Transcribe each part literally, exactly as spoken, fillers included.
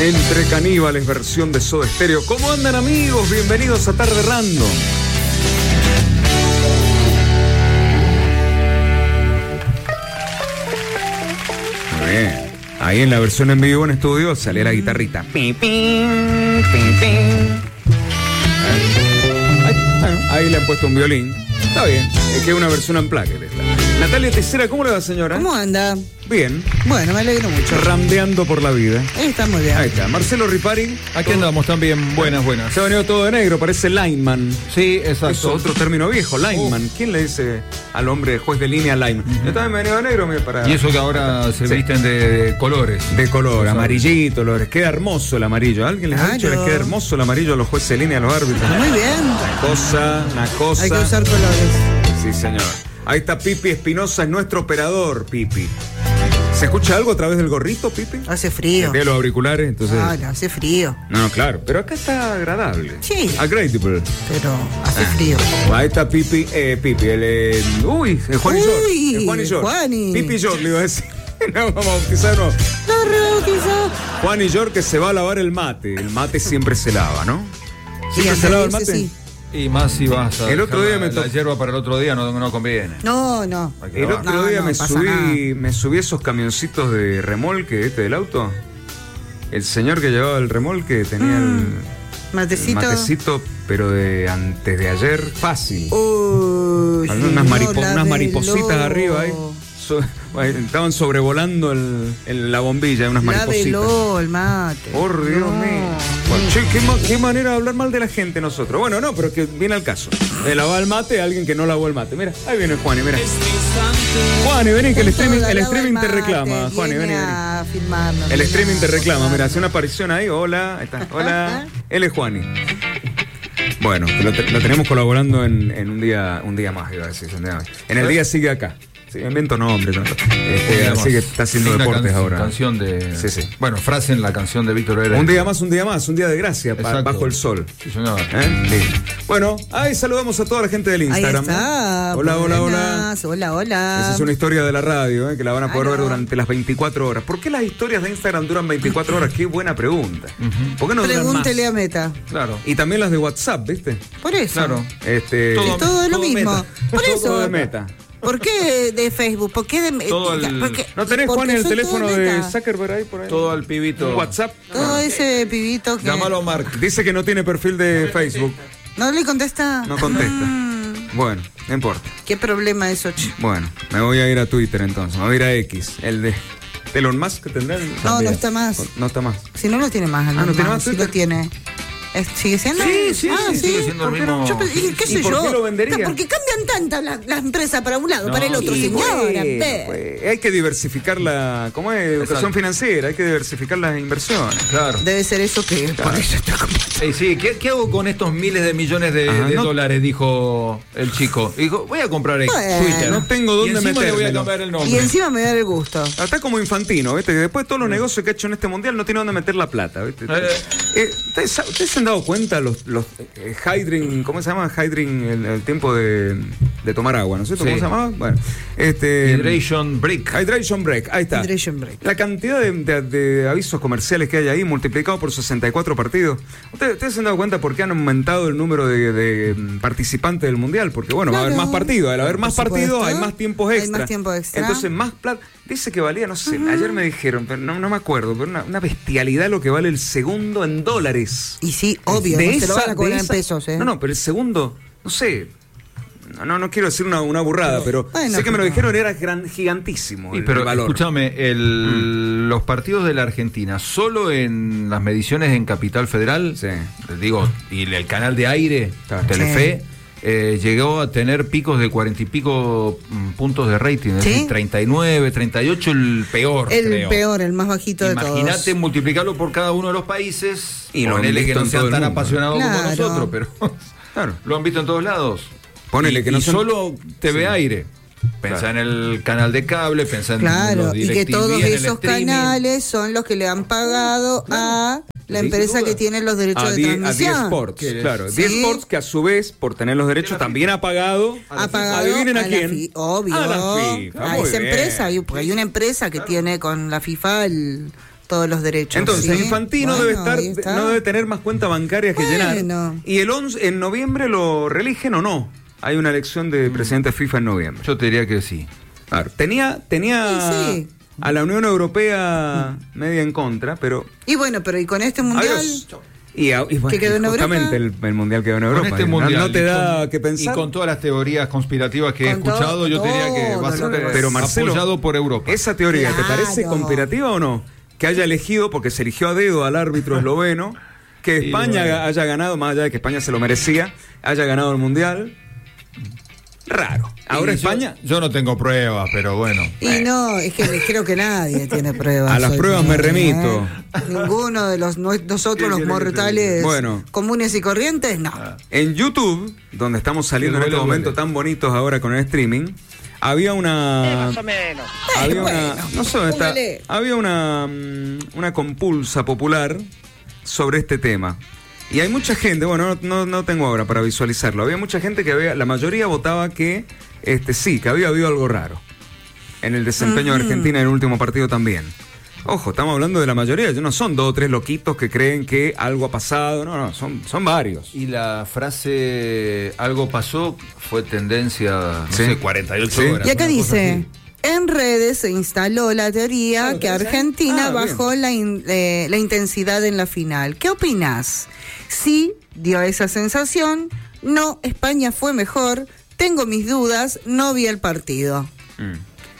Entre Caníbales, versión de Soda Stereo. ¿Cómo andan, amigos? Bienvenidos a Tarde Random. Muy bien. Ahí en la versión en vivo en estudio sale la guitarrita. Ahí, bueno, ahí le han puesto un violín. Está bien, es que es una versión unplugged. Natalia Teixeira, ¿cómo le va, señora? ¿Cómo anda? Bien. Bueno, me alegro mucho. Randeando por la vida. Ahí está muy bien. Ahí está. Marcelo Ripari. Aquí todo... andamos también. Buenas, buenas. Se ha venido todo de negro, parece lineman. Sí, exacto. Es otro término viejo, lineman. Uh. ¿Quién le dice al hombre juez de línea lineman? Uh-huh. Yo también me he venido de negro. Mira, para... Y eso que ahora se sí. visten de, de colores. De color, amarillito. Les queda hermoso el amarillo. ¿Alguien les claro. ha dicho les queda hermoso el amarillo a los jueces de línea, a los árbitros? Muy bien. Una cosa, una cosa. Hay que usar colores. Sí, señor. Ahí está Pipi Espinosa, es nuestro operador, Pipi. ¿Se escucha algo a través del gorrito, Pipi? Hace frío. Tiene los auriculares, entonces... Ah, no, hace frío. No, claro, pero acá está agradable. Sí. Agradable. Pero hace ah. frío. Ahí está Pipi, eh, Pipi, el... Eh, uy, el Juan y George. El Juan y George. Juani. Pipi y George, le iba a decir. No, vamos a bautizarnos. No, rebautizado. Juan y George que se va a lavar el mate. El mate siempre se lava, ¿no? ¿Siempre sí, se lava el mate? Sí. Y más si vas a el otro día me la hierba para el otro día no, no conviene. No, no. El otro no, día no, me pasa subí nada. me subí esos camioncitos de remolque este del auto. El señor que llevaba el remolque tenía mm. el matecito. El matecito, pero de antes de ayer, fácil. Uy, unas, maripo no, unas maripositas arriba ahí. So, estaban sobrevolando el, el, la bombilla, unas maripositas. Lábelo, el mate. Por Dios no. mío. Bueno, che, ¿qué, ¿qué manera de hablar mal de la gente nosotros? Bueno, no, pero que viene al caso. De lavar el mate a alguien que no lavó el mate. Mira, ahí viene Juani, mira. Juani, vení, que el streaming, el streaming te reclama. Juani, vení, vení. El streaming te reclama. Mira, hace una aparición ahí. Hola, ahí está. Hola. Él es Juani. Bueno, lo, lo tenemos colaborando en, en un día un día más, iba a decir. Un día más. En el día sigue acá. Sí, invento nombres. Este, así que está haciendo deportes can ahora. Canción de. Sí, sí. Bueno, frase en la canción de Víctor Heredia. Un día más, un día más, un día de gracia, pa, bajo el sol. Sí, señor. ¿Eh? Sí. Bueno, ahí saludamos a toda la gente del Instagram. Ahí está. Hola, hola, hola. Hola, hola. Esa es una historia de la radio, ¿eh? Que la van a poder ah, ver no. durante las veinticuatro horas. ¿Por qué las historias de Instagram duran veinticuatro horas? Qué buena pregunta. Uh-huh. ¿Por qué no duran más? Pregúntele a Meta. Claro. Y también las de WhatsApp, ¿viste? Por eso. Claro. Este, todo, es todo lo todo mismo. Meta. Por eso. Todo de Meta. ¿Por qué de Facebook? ¿Por qué de todo el... porque, ¿No tenés, Juan, el teléfono de Zuckerberg ahí por ahí? Todo al pibito. WhatsApp. Todo ese pibito que... Llámalo, Mark. Dice que no tiene perfil de Facebook. ¿No le contesta? No contesta. Mm. Bueno, no importa. ¿Qué problema es, Ochi? Bueno, me voy a ir a Twitter entonces. Me voy a ir a X. El de Elon Musk que tendrá. El... No, no está más. No está más. Si no lo tiene más. Ah, ¿no tiene más? Sí lo tiene. ¿Sigue siendo? Sí, sí, ah, sí, sí. sigue siendo el mismo. Yo, ¿Qué sé ¿Y por yo? qué lo vendería? Porque cambian tanto las la empresas para un lado, no, para el otro, señora. Bueno, pues, hay que diversificar la... ¿Cómo es? Educación Exacto. financiera. Hay que diversificar las inversiones. Claro. Debe ser eso que... Claro. Por eso está hey, sí, ¿qué, ¿qué hago con estos miles de millones de, Ajá, de no. dólares? Dijo el chico. Dijo, voy a comprar bueno. Twitter. No tengo dónde meterme. Voy a cambiar el nombre. Y encima me da el gusto. Está como Infantino, ¿viste? Que después de todos los negocios que ha hecho en este mundial no tiene dónde meter la plata, ¿viste? Eh. Eh, ¿ustedes, ¿Ustedes se han dado cuenta los... los eh, Hydrin, ¿cómo se llama? Hydrin, el, el tiempo de, de tomar agua, ¿no es cierto? Sí. ¿Cómo se llamaba? Bueno, este... Hydration Break. Hydration Break, ahí está. Hydration Break. La cantidad de, de, de avisos comerciales que hay ahí, multiplicado por sesenta y cuatro partidos. ¿Ustedes, ¿Ustedes se han dado cuenta por qué han aumentado el número de, de participantes del Mundial? Porque, bueno, claro, va a haber más partidos. Al haber más partidos, hay más tiempos extra. Hay más tiempo extra. Entonces, más plata. Dice que valía, no sé, uh-huh. ayer me dijeron, pero no, no me acuerdo, pero una, una bestialidad lo que vale el segundo en dólares. Y sí, obvio, de no esa, se lo van a cobrar esa, en pesos, ¿eh? No, no, pero el segundo, no sé, no, no, no quiero decir una, una burrada, pero, pero bueno, sé que me lo dijeron, era gran, gigantísimo. Y el, pero el valor. Escúchame, el, mm. los partidos de la Argentina, solo en las mediciones en Capital Federal, sí. digo, y el canal de aire, claro. Telefe, sí. Eh, llegó a tener picos de cuarenta y pico mm, puntos de rating, ¿sí? Es decir, treinta y nueve, treinta y ocho, el peor. El creo. peor, el más bajito Imagínate de todos. Imagínate multiplicarlo por cada uno de los países y ponele que no sean tan apasionados claro. como nosotros, pero claro. Lo han visto en todos lados. Ponele y, que no y son... solo T V sí. Aire. Pensá claro. en el canal de cable, pensá en claro, los DirecTV, y que todos esos streaming. Canales son los que le han pagado claro. a la sí, empresa que tiene los derechos a de die, transmisión. A D Sports, claro. ¿Sí? D Sports, que a su vez, por tener los derechos, también ha pagado. Ha pagado adivinen a, a quién. La fi, obvio. A la FIFA. A esa bien. empresa, porque hay una empresa que claro. tiene con la FIFA el, todos los derechos. Entonces, ¿sí? Infantino bueno, debe estar, no debe tener más cuentas bancarias que bueno. llenar. ¿Y el once, en noviembre lo reeligen o no? Hay una elección de presidente FIFA en noviembre. Yo te diría que sí. A ver, tenía, tenía sí, sí. a la Unión Europea media en contra, pero... Y bueno, pero ¿y con este mundial? Adiós. Y, y bueno, ¿Que quedó en justamente el, el mundial quedó en Europa. Con este ¿no? mundial, no te da con, que pensar. Y con todas las teorías conspirativas que con he escuchado, todo, yo te diría que va a ser pero, pero Marcelo, apoyado por Europa. ¿Esa teoría claro. te parece conspirativa o no? Que haya elegido, porque se eligió a dedo al árbitro esloveno, que España bueno. haya ganado, más allá de que España se lo merecía, haya ganado el mundial. Raro. Ahora y España... Yo, yo no tengo pruebas, pero bueno. Y eh. no, es que creo que nadie tiene pruebas. A las pruebas me remito. ¿eh? Ninguno de los nosotros, los mortales bueno, comunes y corrientes, no. En YouTube, donde estamos saliendo en este momento tan bonitos ahora con el streaming, había una... Más o menos. Había eh, una... bueno, no sé dónde está. Había una, una compulsa popular sobre este tema. Y hay mucha gente, bueno, no, no, no tengo ahora para visualizarlo. Había mucha gente que había, la mayoría votaba que este sí, que había habido algo raro en el desempeño uh-huh. de Argentina en el último partido también. Ojo, estamos hablando de la mayoría, no son dos o tres loquitos que creen que algo ha pasado, no, no, son, son varios. Y la frase algo pasó fue tendencia, no ¿sí? sé, cuarenta y ocho ¿sí? horas. Y acá dice... En redes se instaló la teoría claro, que Argentina ah, bajó la, in, eh, la intensidad en la final. ¿Qué opinas? Sí, dio esa sensación. No, España fue mejor. Tengo mis dudas. No vi el partido. Mm.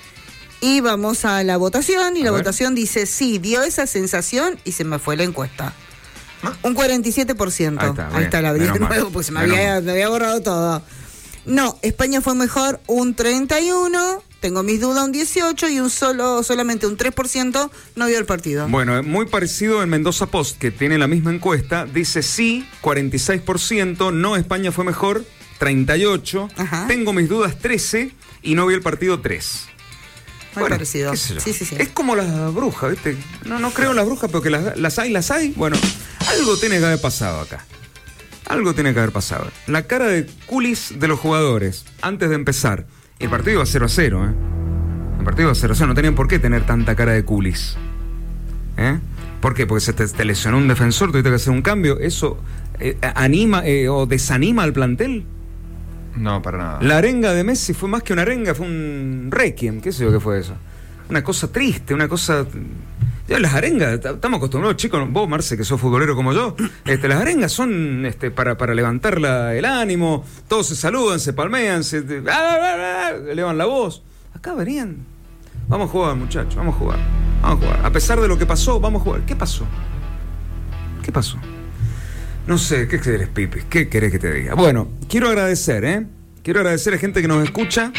Y vamos a la votación. Y a la ver. votación dice sí, dio esa sensación y se me fue la encuesta. ¿Ah? Un cuarenta y siete por ciento. Ahí está, Ahí está la abrí de nuevo, pues se me había, me había borrado todo. No, España fue mejor un treinta y uno. Tengo mis dudas un dieciocho y un solo solamente un tres por ciento no vio el partido. Bueno, muy parecido en Mendoza Post, que tiene la misma encuesta. Dice sí, cuarenta y seis por ciento. No, España fue mejor, treinta y ocho. Ajá. Tengo mis dudas, trece. Y no vi el partido, tres. Muy bueno, parecido. Sí, sí, sí. Es como las brujas, ¿viste? No, no creo en las brujas, pero que las, las hay, las hay. Bueno, algo tiene que haber pasado acá. Algo tiene que haber pasado. La cara de culis de los jugadores antes de empezar. El partido iba cero a cero, ¿eh? El partido iba cero a cero. No tenían por qué tener tanta cara de culis. ¿Eh? ¿Por qué? Porque se te, te lesionó un defensor, tuviste que hacer un cambio. ¿Eso eh, anima eh, o desanima al plantel? No, para nada. La arenga de Messi fue más que una arenga, fue un requiem. ¿Qué sé yo qué fue eso? Una cosa triste, una cosa... Ya las arengas, estamos acostumbrados, chicos, vos, Marce, que sos futbolero como yo, este, las arengas son este, para, para levantar la, el ánimo, todos se saludan, se palmean, se elevan la voz. Acá venían, vamos a jugar, muchachos, vamos a jugar, vamos a jugar. A pesar de lo que pasó, vamos a jugar. ¿Qué pasó? ¿Qué pasó? No sé, ¿qué querés, Pipi? ¿Qué querés que te diga? Bueno, quiero agradecer, ¿eh? Quiero agradecer a gente que nos escucha.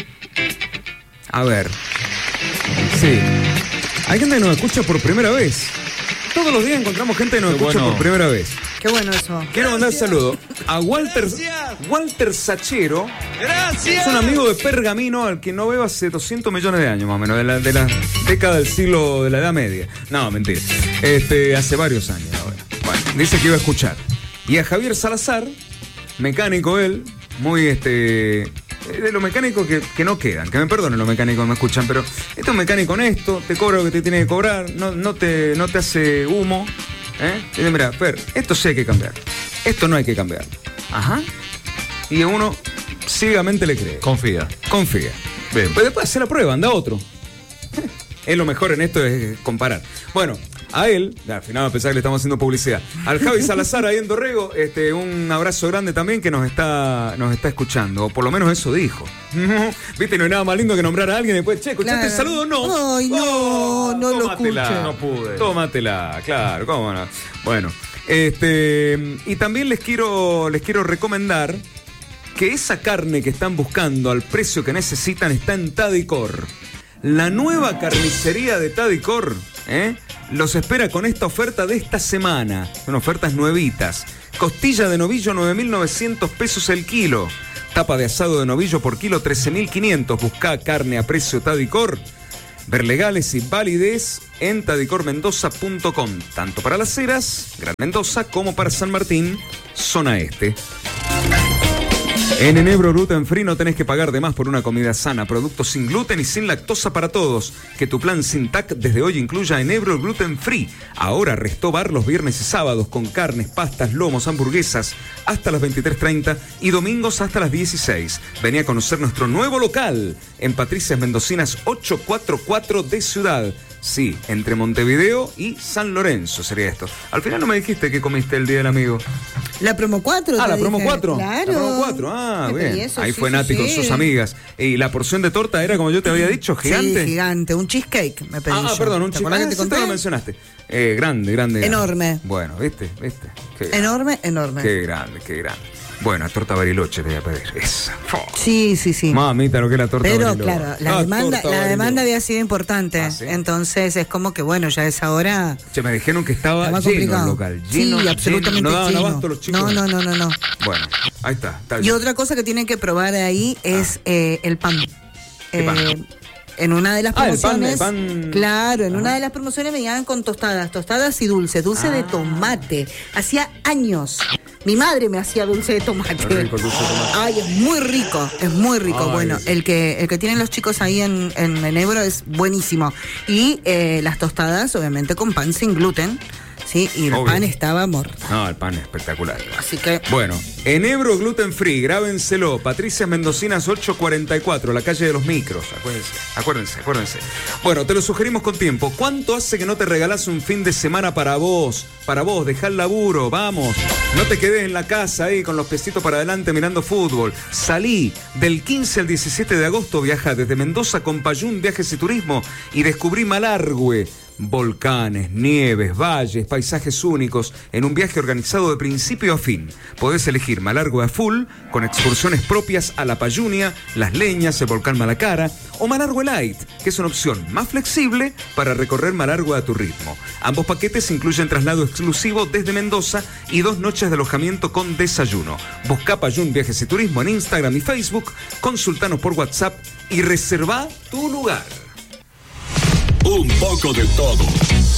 A ver. Sí. Hay gente que nos escucha por primera vez. Todos los días encontramos gente que nos Qué escucha bueno. por primera vez. Qué bueno eso. Quiero mandar un saludo a Walter, Walter Sachero. Gracias. Es un amigo de Pergamino al que no veo hace doscientos millones de años, más o menos, de la, de la década del siglo de la Edad Media. No, mentira. Este, hace varios años ahora. Bueno, dice que iba a escuchar. Y a Javier Salazar, mecánico él, muy este... de los mecánicos que, que no quedan, que me perdonen los mecánicos que me escuchan, pero este es un mecánico honesto, te cobra lo que te tiene que cobrar, no, no, te, no te hace humo, ¿eh? Y dice, mira, Fer, esto sí hay que cambiar, esto no hay que cambiar. Ajá. Y uno ciegamente le cree. Confía. Confía. Bien. Pero después hace la prueba, anda otro. Es lo mejor en esto es comparar. Bueno, a él, al final a pesar que le estamos haciendo publicidad, al Javi Salazar ahí en Dorrego, este, un abrazo grande también que nos está, nos está escuchando, o por lo menos eso dijo. Viste, no hay nada más lindo que nombrar a alguien y después, che, ¿escuchaste claro. el saludo? No. Ay, no, oh, no lo escuché. No pude. Tómatela, claro, cómo no. Bueno, este, y también les quiero, les quiero recomendar que esa carne que están buscando al precio que necesitan está en Tadicor. La nueva carnicería de Tadicor, ¿eh? Los espera con esta oferta de esta semana. Son ofertas nuevitas. Costilla de novillo, nueve mil novecientos pesos el kilo. Tapa de asado de novillo por kilo, trece mil quinientos. Buscá carne a precio Tadicor. Ver legales y validez en tadicor mendoza punto com. Tanto para Las Heras, Gran Mendoza, como para San Martín, zona este. En Enebro Gluten Free no tenés que pagar de más por una comida sana, productos sin gluten y sin lactosa para todos. Que tu plan sin T A C desde hoy incluya Enebro Gluten Free. Ahora Resto Bar los viernes y sábados con carnes, pastas, lomos, hamburguesas hasta las veintitrés treinta y domingos hasta las dieciséis. Vení a conocer nuestro nuevo local en Patricias Mendocinas ochocientos cuarenta y cuatro de Ciudad. Sí, entre Montevideo y San Lorenzo sería esto. Al final no me dijiste que comiste el Día del Amigo. La promo cuatro. Ah, la promo dije. cuatro. Claro. La promo cuatro. Ah, Me bien. eso, Ahí sí, fue sí, Nati sí. con sus amigas. Y la porción de torta era, como yo te había dicho, gigante. Sí, gigante. Un cheesecake, me pedí Ah, yo. perdón, un ¿Te cheesecake. acordás Ah, que te sí te conté? lo mencionaste. Eh, grande, grande, grande. Enorme. Bueno, ¿viste? ¿Viste? Qué grande. Enorme, enorme. Qué grande, qué grande. Bueno, torta Bariloche te voy a pedir. Esa. Fo. Sí, sí, sí. Mamita, lo que es la torta Pero Bariloche. claro, la Ah, demanda, torta la Bariloche. demanda había sido importante. Ah, ¿sí? Entonces es como que bueno, ya es ahora. Che, me dijeron que estaba Estaba lleno complicado. el local. Lleno, Sí, absolutamente lleno. No daban lleno. abasto los chicos. No, no, no, no, no. Bueno, ahí está. está Y bien. otra cosa que tienen que probar ahí es eh, el pan. ¿Qué pan? Eh, en una de las Ah, el pan, promociones, el pan. claro, en Ajá. una de las promociones me llegaban con tostadas, tostadas y dulce, dulce Ah. de tomate. Hacía años. Mi madre me hacía dulce de tomate. Qué rico el dulce de tomate. Ay, es muy rico, es muy rico. Ay, bueno, sí. el que el que tienen los chicos ahí en, en Enebro es buenísimo. Y eh, las tostadas, obviamente, con pan sin gluten, ¿sí? Y el Obvio. pan estaba muerto. No, el pan es espectacular. Así que Bueno, Enebro Gluten Free, grábenselo. Patricias Mendocinas ochocientos cuarenta y cuatro, la calle de los micros. Acuérdense, acuérdense, acuérdense. Bueno, te lo sugerimos con tiempo. ¿Cuánto hace que no te regalás un fin de semana para vos? Para vos, dejá el laburo, vamos. No te quedes en la casa ahí con los pesitos para adelante mirando fútbol. Salí del quince al diecisiete de agosto, viaja desde Mendoza con Payún Viajes y Turismo y descubrí Malargüe. Volcanes, nieves, valles, paisajes únicos en un viaje organizado de principio a fin. Podés elegir Malargüe a full, con excursiones propias a La Payunia, Las Leñas, el volcán Malacara, o Malargüe Light, que es una opción más flexible para recorrer Malargüe a tu ritmo. Ambos paquetes incluyen traslado exclusivo desde Mendoza y dos noches de alojamiento con desayuno. Busca Payún Viajes y Turismo en Instagram y Facebook, consultanos por WhatsApp y reserva tu lugar. Un poco de todo.